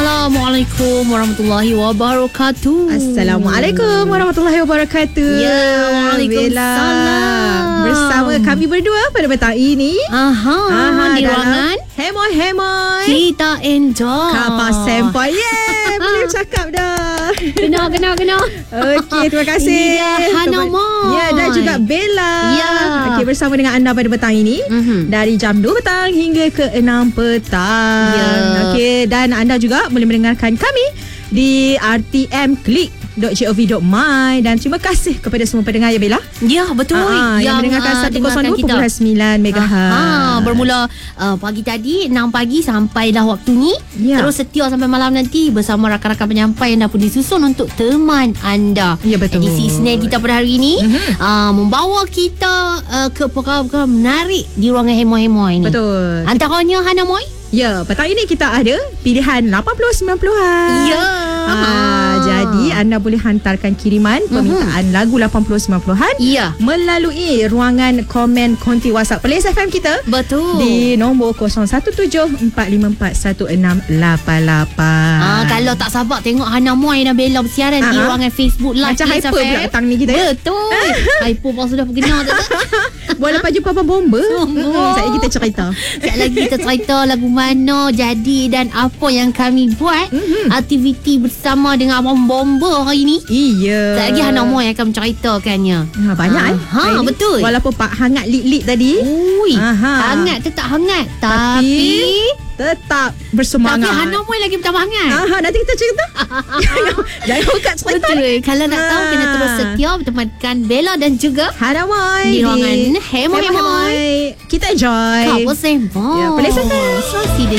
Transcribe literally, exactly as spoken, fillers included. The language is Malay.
Assalamualaikum warahmatullahi wabarakatuh. Assalamualaikum warahmatullahi wabarakatuh. Ya, waalaikumsalam. Bersama kami berdua pada petang ini. Aha, Aha di ruangan Hemoy-hemoy kita enjoy Kapal Sempoi. Yeah, boleh cakap dah. Kena, kena, kena. Okey, terima kasih. Ini dia Hana Moy. Ya, dan juga Bella. Ya. Okey, bersama dengan anda pada petang ini. Mm-hmm. Dari jam dua petang hingga ke enam petang. Ya. Okey, dan anda juga boleh mendengarkan kami di r t m click dot gov dot my. Dan terima kasih kepada semua pendengar ya Bella. Ya, betul. Aa, yang, yang mendengarkan uh, seratus dua perpuluhan sembilan megahertz. Ha, bermula uh, pagi tadi enam pagi sampai dah waktu ni. Ya. Terus setia sampai malam nanti bersama rakan-rakan penyampai yang dah pun disusun untuk teman anda. Ya, betul. Edisi Isnin kita pada hari ini Mm-hmm. uh, membawa kita uh, ke perkara-perkara menarik di ruangan Hemoy-Hemoy ni. Betul. Antaranya Hana Moy. Ya, petang ini kita ada pilihan lapan puluh sembilan puluhan. Ya. Ah, jadi anda boleh hantarkan kiriman permintaan mm-hmm. lagu lapan puluh sembilan puluhan Ya. melalui ruangan komen konti WhatsApp Perlis F M kita. Betul. Di nombor kosong satu tujuh empat lima empat satu enam lapan lapan. Ah, kalau tak sabar tengok Hana Moy dan Bella bersiaran di Ah, ruangan Facebook Live macam Perlis hyper F M. pula petang ni kita. Betul. Hyper pun sudah berkenal tak? Boleh lepas jumpa Abang Bomba. Sungguh. Sekejap kita cerita. Sekejap lagi kita cerita lagu mana jadi dan apa yang kami buat. Mhm. Aktiviti bersama dengan Abang Bomba hari ni. Iya. Sekejap lagi Hana Moy akan menceritakannya. Ha, banyak Ah, eh. ha, Hari ni. betul. Walaupun pak hangat lit-lit tadi. Ui, Aha. hangat tetap hangat. Tapi, Tapi tetap Tapi bersemangat. Hana Moy lagi bertambah hangat. Aha, nanti kita cerita. Jangan buka cerita. Betul. Kalau nak tahu kena terus setia bertemankan Bella dan juga Hana Moy di ruangan Hemoy-Hemoy. Kita enjoy. Kau pun sembang. Ya, boleh sana. So,